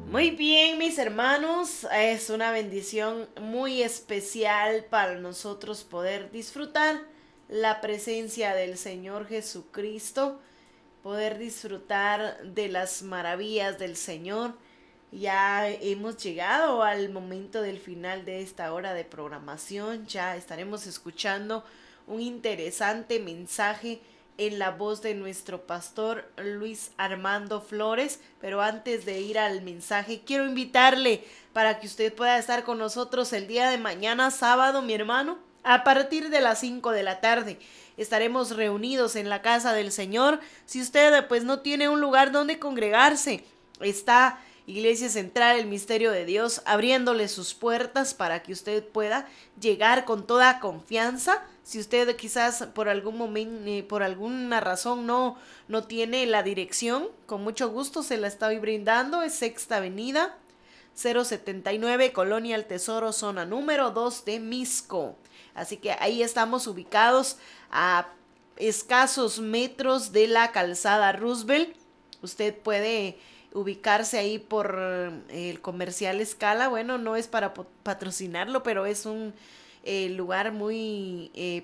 Muy bien, mis hermanos, es una bendición muy especial para nosotros poder disfrutar la presencia del Señor Jesucristo, poder disfrutar de las maravillas del Señor. Ya hemos llegado al momento del final de esta hora de programación, ya estaremos escuchando un interesante mensaje en la voz de nuestro pastor Luis Armando Flores. Pero antes de ir al mensaje, quiero invitarle para que usted pueda estar con nosotros el día de mañana, sábado, mi hermano, a partir de las 5 de la tarde. Estaremos reunidos en la casa del Señor. Si usted pues no tiene un lugar donde congregarse, está Iglesia Central, el Misterio de Dios, abriéndole sus puertas para que usted pueda llegar con toda confianza. Si usted quizás por algún momento, por alguna razón no tiene la dirección, con mucho gusto se la estoy brindando. Es Sexta Avenida 079, Colonia El Tesoro, zona número 2 de Misco. Así que ahí estamos ubicados a escasos metros de la calzada Roosevelt. Usted puede ubicarse ahí por el Comercial Escala. Bueno, no es para patrocinarlo, pero es un lugar muy